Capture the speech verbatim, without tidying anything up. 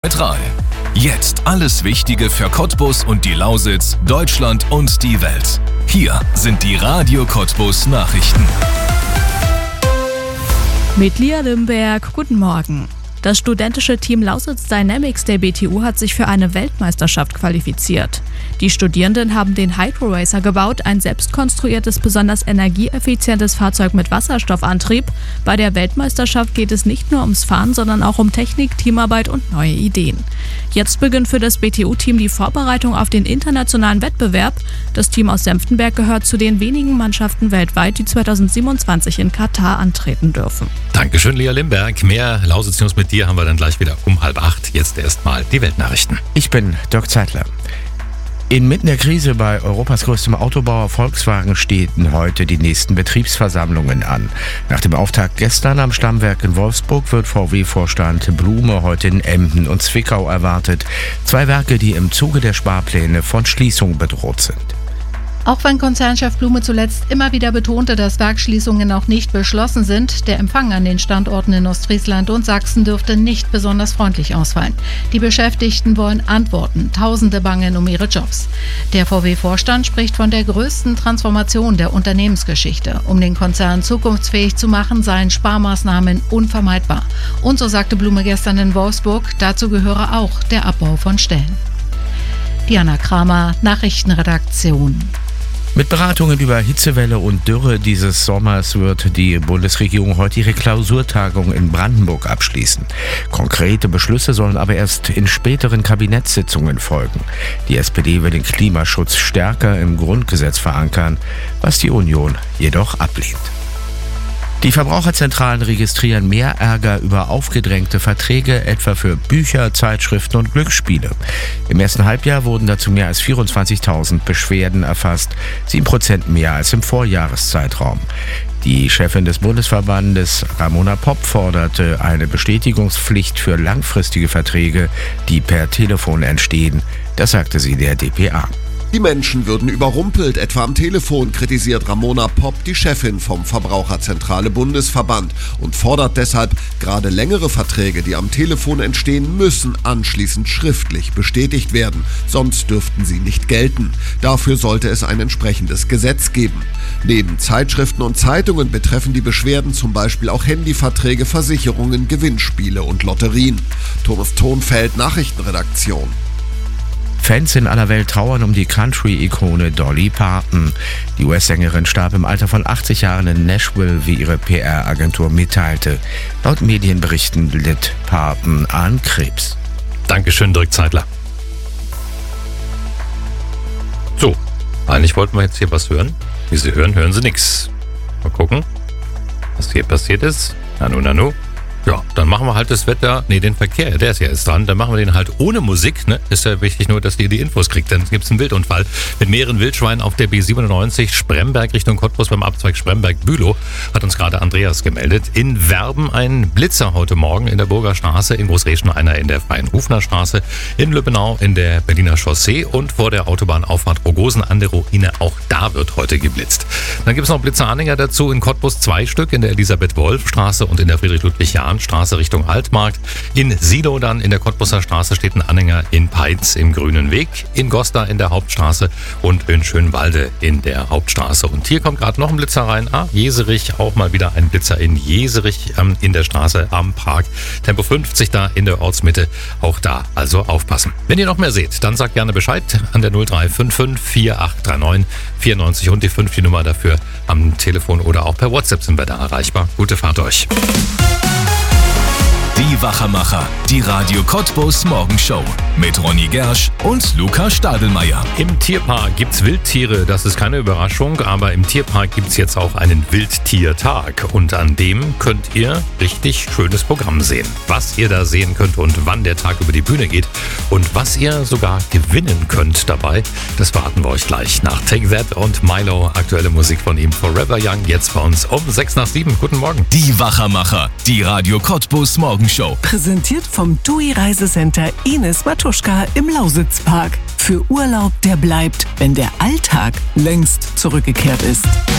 Neutral. Jetzt alles Wichtige für Cottbus und die Lausitz, Deutschland und die Welt. Hier sind die Radio Cottbus Nachrichten. Mit Lia Limberg, guten Morgen. Das studentische Team Lausitz Dynamics der B T U hat sich für eine Weltmeisterschaft qualifiziert. Die Studierenden haben den Hydro Racer gebaut, ein selbstkonstruiertes, besonders energieeffizientes Fahrzeug mit Wasserstoffantrieb. Bei der Weltmeisterschaft geht es nicht nur ums Fahren, sondern auch um Technik, Teamarbeit und neue Ideen. Jetzt beginnt für das B T U-Team die Vorbereitung auf den internationalen Wettbewerb. Das Team aus Senftenberg gehört zu den wenigen Mannschaften weltweit, die zweitausendsiebenundzwanzig in Katar antreten dürfen. Dankeschön, Lia Limberg. Mehr Lausitz-News mit dir haben wir dann gleich wieder um halb acht. Jetzt erstmal die Weltnachrichten. Ich bin Dirk Zeitler. Inmitten der Krise bei Europas größtem Autobauer Volkswagen stehen heute die nächsten Betriebsversammlungen an. Nach dem Auftakt gestern am Stammwerk in Wolfsburg wird V W-Vorstand Blume heute in Emden und Zwickau erwartet. Zwei Werke, die im Zuge der Sparpläne von Schließung bedroht sind. Auch wenn Konzernchef Blume zuletzt immer wieder betonte, dass Werksschließungen noch nicht beschlossen sind, der Empfang an den Standorten in Ostfriesland und Sachsen dürfte nicht besonders freundlich ausfallen. Die Beschäftigten wollen Antworten, Tausende bangen um ihre Jobs. Der V W-Vorstand spricht von der größten Transformation der Unternehmensgeschichte. Um den Konzern zukunftsfähig zu machen, seien Sparmaßnahmen unvermeidbar. Und so sagte Blume gestern in Wolfsburg, dazu gehöre auch der Abbau von Stellen. Diana Kramer, Nachrichtenredaktion. Mit Beratungen über Hitzewelle und Dürre dieses Sommers wird die Bundesregierung heute ihre Klausurtagung in Brandenburg abschließen. Konkrete Beschlüsse sollen aber erst in späteren Kabinettssitzungen folgen. Die S P D will den Klimaschutz stärker im Grundgesetz verankern, was die Union jedoch ablehnt. Die Verbraucherzentralen registrieren mehr Ärger über aufgedrängte Verträge, etwa für Bücher, Zeitschriften und Glücksspiele. Im ersten Halbjahr wurden dazu mehr als vierundzwanzigtausend Beschwerden erfasst, sieben Prozent mehr als im Vorjahreszeitraum. Die Chefin des Bundesverbandes, Ramona Popp, forderte eine Bestätigungspflicht für langfristige Verträge, die per Telefon entstehen. Das sagte sie der d p a. Die Menschen würden überrumpelt, etwa am Telefon, kritisiert Ramona Popp, die Chefin vom Verbraucherzentrale Bundesverband, und fordert deshalb, gerade längere Verträge, die am Telefon entstehen, müssen anschließend schriftlich bestätigt werden, sonst dürften sie nicht gelten. Dafür sollte es ein entsprechendes Gesetz geben. Neben Zeitschriften und Zeitungen betreffen die Beschwerden zum Beispiel auch Handyverträge, Versicherungen, Gewinnspiele und Lotterien. Thomas Thonfeld, Nachrichtenredaktion. Fans in aller Welt trauern um die Country-Ikone Dolly Parton. Die U S-Sängerin starb im Alter von achtzig Jahren in Nashville, wie ihre P R-Agentur mitteilte. Laut Medienberichten litt Parton an Krebs. Dankeschön, Dirk Zeitler. So, eigentlich wollten wir jetzt hier was hören. Wie Sie hören, hören Sie nichts. Mal gucken, was hier passiert ist. Nanu, nanu. Ja, dann machen wir halt das Wetter, nee, den Verkehr, der ist ja jetzt dran, dann machen wir den halt ohne Musik, ne? Ist ja wichtig nur, dass ihr die Infos kriegt, dann gibt es einen Wildunfall mit mehreren Wildschweinen auf der B siebenundneunzig Spremberg Richtung Cottbus beim Abzweig Spremberg-Bülow, hat uns gerade Andreas gemeldet. In Werben ein Blitzer heute Morgen in der Burger Straße, in Großreschen einer in der Freien Hufner Straße, in Lübbenau in der Berliner Chaussee und vor der Autobahnauffahrt Rogosen an der Ruine, auch da wird heute geblitzt. Dann gibt es noch Blitzeranhänger dazu in Cottbus, zwei Stück, in der Elisabeth-Wolf-Straße und in der Friedrich-Ludwig-Jahn Straße Richtung Altmarkt. In Silow dann in der Cottbuser Straße steht ein Anhänger in Peitz im Grünen Weg, in Goslar in der Hauptstraße und in Schönwalde in der Hauptstraße. Und hier kommt gerade noch ein Blitzer rein. Ah, Jeserich, auch mal wieder ein Blitzer in Jeserich ähm, in der Straße am Park. Tempo fünfzig da in der Ortsmitte. Auch da also aufpassen. Wenn ihr noch mehr seht, dann sagt gerne Bescheid an der null drei fünf fünf vier acht drei neun vier neun und die fünf die Nummer dafür am Telefon oder auch per WhatsApp sind wir da erreichbar. Gute Fahrt euch. Die Wachermacher, die Radio Cottbus Morgenshow mit Ronny Gersch und Luca Stadelmeier. Im Tierpark gibt's Wildtiere, das ist keine Überraschung, aber im Tierpark gibt's jetzt auch einen Wildtiertag und an dem könnt ihr richtig schönes Programm sehen. Was ihr da sehen könnt und wann der Tag über die Bühne geht und was ihr sogar gewinnen könnt dabei, das verraten wir euch gleich nach Take That und Milo. Aktuelle Musik von ihm, Forever Young, jetzt bei uns um sechs nach sieben. Guten Morgen. Die Wachermacher, die Radio Cottbus Morgenshow. Präsentiert vom T U I Reisecenter Ines Matuschka im Lausitzpark. Für Urlaub, der bleibt, wenn der Alltag längst zurückgekehrt ist.